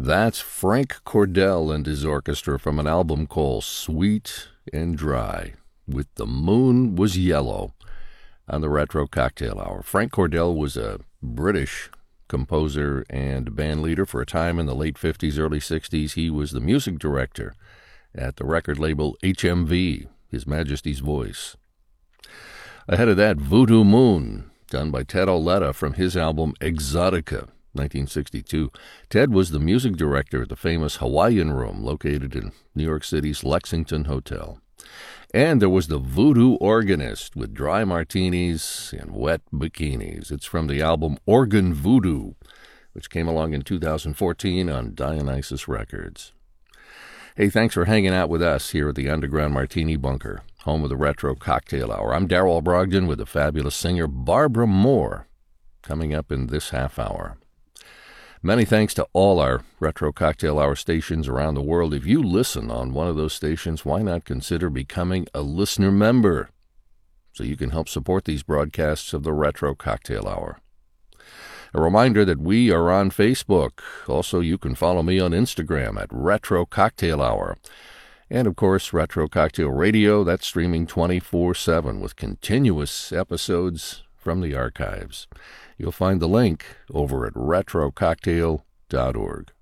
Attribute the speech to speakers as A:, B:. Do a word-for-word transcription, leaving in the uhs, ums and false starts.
A: That's Frank Cordell and his orchestra from an album called Sweet and Dry, with The Moon Was Yellow, on the Retro Cocktail Hour. Frank Cordell was a British composer and band leader for a time in the late fifties, early sixties. He was the music director at the record label H M V, His Majesty's Voice. Ahead of that, Voodoo Moon, done by Ted Oletta from his album Exotica, nineteen sixty-two. Ted was the music director at the famous Hawaiian Room located in New York City's Lexington Hotel. And there was the Voodoo Organist with Dry Martinis and Wet Bikinis. It's from the album Organ Voodoo, which came along in two thousand fourteen on Dionysus Records. Hey, thanks for hanging out with us here at the Underground Martini Bunker, home of the Retro Cocktail Hour. I'm Darrell Brogdon with the fabulous singer Barbara Moore, coming up in this half hour. Many thanks to all our Retro Cocktail Hour stations around the world. If you listen on one of those stations, why not consider becoming a listener member so you can help support these broadcasts of the Retro Cocktail Hour. A reminder that we are on Facebook. Also, you can follow me on Instagram at Retro Cocktail Hour. And, of course, Retro Cocktail Radio, that's streaming twenty-four seven with continuous episodes from the archives. You'll find the link over at retro cocktail dot org.